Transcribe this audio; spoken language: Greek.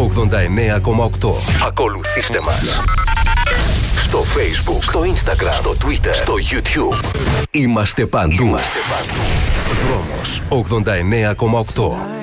89,8. Ακολουθήστε μας στο Facebook, στο Instagram, στο Twitter, στο YouTube. Είμαστε παντού. Δρόμος 89,8.